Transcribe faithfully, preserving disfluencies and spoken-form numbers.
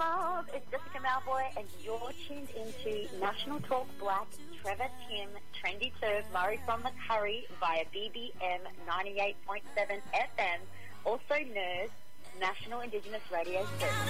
love? It's Jessica Malboy, and you're tuned into National Talk Black, Trevor Tim, Trendy Serve, Murray from the Curry via B B M ninety-eight point seven F M, also N E R S, National Indigenous Radio Service.